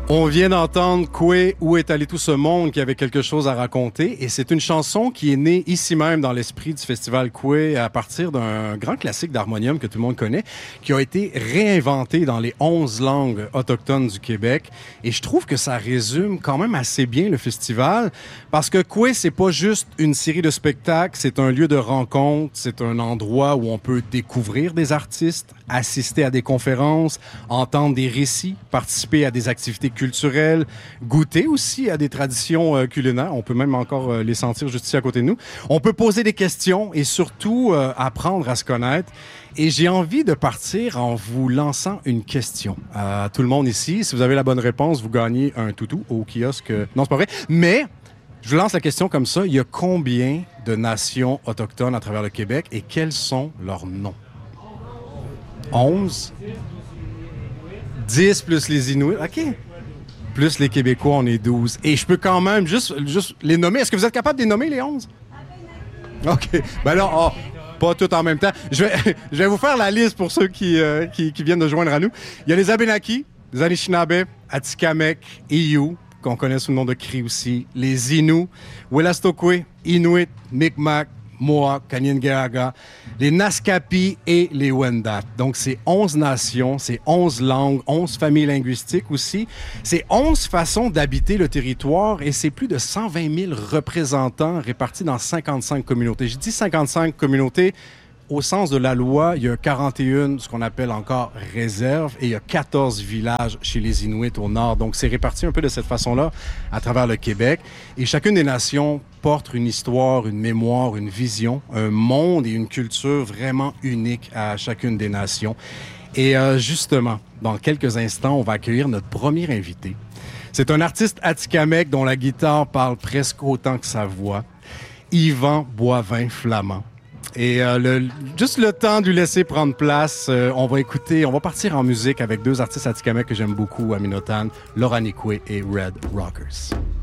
On vient d'entendre Kwe, Où est allé tout ce monde, qui avait quelque chose à raconter. Et c'est une chanson qui est née ici même dans l'esprit du festival Kwe à partir d'un grand classique d'harmonium que tout le monde connaît, qui a été réinventé dans les 11 langues autochtones du Québec. Et je trouve que ça résume quand même assez bien le festival parce que Kwe, c'est pas juste une série de spectacles, c'est un lieu de rencontre, c'est un endroit où on peut découvrir des artistes, assister à des conférences, entendre des récits, participer à des activités culturelles, goûter aussi à des traditions culinaires. On peut même encore les sentir juste ici à côté de nous. On peut poser des questions et surtout apprendre à se connaître. Et j'ai envie de partir en vous lançant une question à tout le monde ici. Si vous avez la bonne réponse, vous gagnez un toutou au kiosque. Non, c'est pas vrai. Mais je vous lance la question comme ça. Il y a combien de nations autochtones à travers le Québec et quels sont leurs noms? 11? 10 plus les Inuits? OK. Plus les Québécois, on est 12. Et je peux quand même juste les nommer. Est-ce que vous êtes capable de les nommer, les 11? OK. Ben là, pas tout en même temps. Je vais vous faire la liste pour ceux qui viennent de joindre à nous. Il y a les Abénakis, les Anishinaabe, Atikamekw, Iyu, qu'on connaît sous le nom de Cri aussi, les Inuits, Wolastoqey, Inuit, Mi'kmaq, Mohawk, Kanien'kehá:ka, les Naskapi et les Wendat. Donc, c'est 11 nations, c'est 11 langues, 11 familles linguistiques aussi. C'est 11 façons d'habiter le territoire et c'est plus de 120 000 représentants répartis dans 55 communautés. Je dis 55 communautés. Au sens de la loi, il y a 41, ce qu'on appelle encore réserves, et il y a 14 villages chez les Inuits au nord. Donc, c'est réparti un peu de cette façon-là à travers le Québec. Et chacune des nations porte une histoire, une mémoire, une vision, un monde et une culture vraiment unique à chacune des nations. Et justement, dans quelques instants, on va accueillir notre premier invité. C'est un artiste atikamekw dont la guitare parle presque autant que sa voix, Yvan Boivin-Flamand. Et juste le temps de lui laisser prendre place, on va partir en musique avec deux artistes atikamekw que j'aime beaucoup à Minotan, Laura Nikwe et Red Rockers.